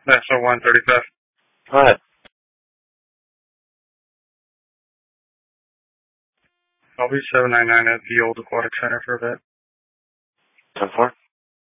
National 135. Hi. I'll be 799 at the old Aquatic Center for a bit. 10-4.